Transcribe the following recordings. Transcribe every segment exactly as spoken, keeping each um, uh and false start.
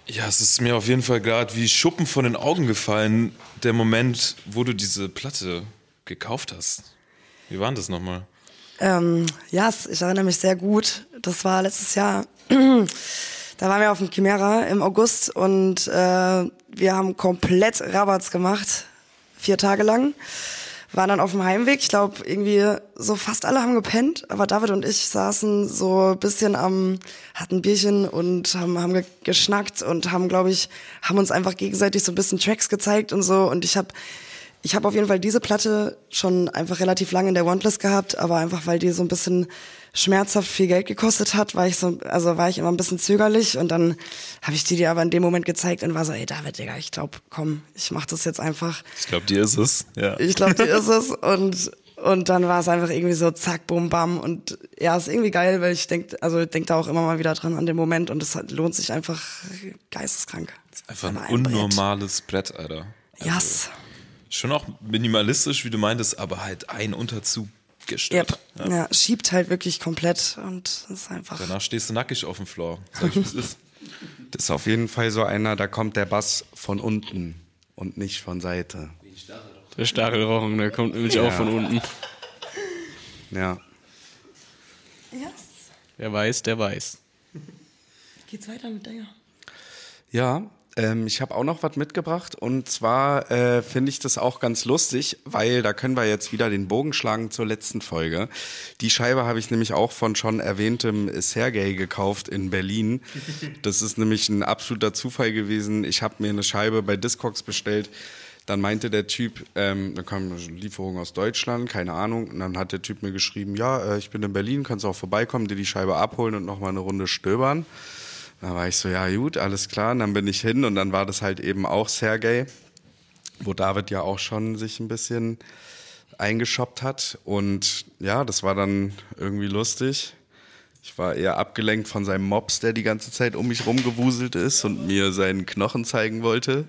Ja, es ist mir auf jeden Fall gerade wie Schuppen von den Augen gefallen, der Moment, wo du diese Platte gekauft hast. Wie war denn das nochmal? Ähm, ja, ich erinnere mich sehr gut. Das war letztes Jahr. Da waren wir auf dem Chimera im August und äh, wir haben komplett Rabatz gemacht. Vier Tage lang. Waren dann auf dem Heimweg. Ich glaube, irgendwie so fast alle haben gepennt. Aber David und ich saßen so ein bisschen am, hatten ein Bierchen und haben, haben ge- geschnackt und haben, glaube ich, haben uns einfach gegenseitig so ein bisschen Tracks gezeigt und so. Und ich habe ich hab auf jeden Fall diese Platte schon einfach relativ lange in der Wantlist gehabt. Aber einfach, weil die so ein bisschen schmerzhaft viel Geld gekostet hat, war ich so, also war ich immer ein bisschen zögerlich und dann habe ich die dir aber in dem Moment gezeigt und war so, ey David, Digga, ich glaube, komm, ich mach das jetzt einfach. Ich glaube, die ist es. Ja. Ich glaube, die ist es und und dann war es einfach irgendwie so zack, bum, bam und ja, ist irgendwie geil, weil ich denk, also ich denk da auch immer mal wieder dran an den Moment und es hat, lohnt sich einfach geisteskrank. Das ist einfach ein, ein unnormales Brett, Brett Alter. Also, yes. Schon auch minimalistisch, wie du meintest, aber halt ein Unterzug gestört. Yep. Ja. ja, schiebt halt wirklich komplett und das ist einfach... Danach stehst du nackig auf dem Floor. Sag ich, wie es ist. Das ist auf jeden Fall so einer, da kommt der Bass von unten und nicht von Seite. Der Stachelrochen, der kommt nämlich ja. auch von unten. Ja. Yes. Wer weiß, der weiß. Geht's weiter mit Dinger? Ja, ähm, ich habe auch noch was mitgebracht und zwar äh, finde ich das auch ganz lustig, weil da können wir jetzt wieder den Bogen schlagen zur letzten Folge. Die Scheibe habe ich nämlich auch von schon erwähntem Sergej gekauft in Berlin. Das ist nämlich ein absoluter Zufall gewesen. Ich habe mir eine Scheibe bei Discogs bestellt. Dann meinte der Typ, ähm, dann kam eine Lieferung aus Deutschland, keine Ahnung. Und dann hat der Typ mir geschrieben, ja, äh, ich bin in Berlin, kannst auch vorbeikommen, dir die Scheibe abholen und nochmal eine Runde stöbern. Da war ich so, ja gut, alles klar. Und dann bin ich hin und dann war das halt eben auch Sergej, wo David ja auch schon sich ein bisschen eingeshoppt hat. Und ja, das war dann irgendwie lustig. Ich war eher abgelenkt von seinem Mops, der die ganze Zeit um mich rumgewuselt ist und mir seinen Knochen zeigen wollte.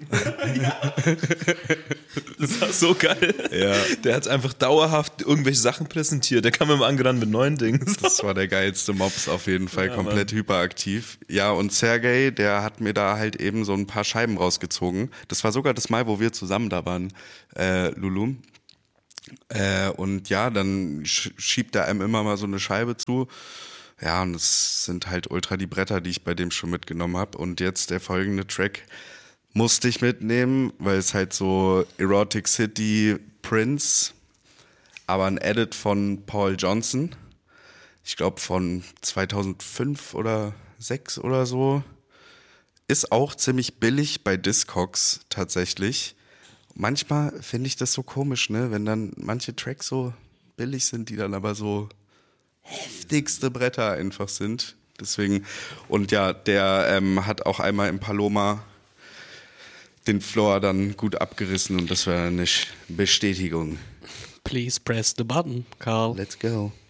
Das war so geil. Ja. Der hat einfach dauerhaft irgendwelche Sachen präsentiert. Der kam immer angerannt mit neuen Dingen. Das war der geilste Mops auf jeden Fall, ja, komplett Mann. Hyperaktiv. Ja, und Sergej, der hat mir da halt eben so ein paar Scheiben rausgezogen. Das war sogar das Mal, wo wir zusammen da waren, äh, Lulu. Äh, und ja, dann schiebt er einem immer mal so eine Scheibe zu. Ja, und es sind halt ultra die Bretter, die ich bei dem schon mitgenommen habe. Und jetzt der folgende Track musste ich mitnehmen, weil es halt so Erotic City Prince, aber ein Edit von Paul Johnson. Ich glaube von zweitausendfünf oder sechs oder so. Ist auch ziemlich billig bei Discogs tatsächlich. Manchmal finde ich das so komisch, ne, wenn dann manche Tracks so billig sind, die dann aber so heftigste Bretter einfach sind. Deswegen, und ja, der ähm, hat auch einmal im Paloma den Floor dann gut abgerissen und das war eine Bestätigung. Please press the button, Karl. Let's go.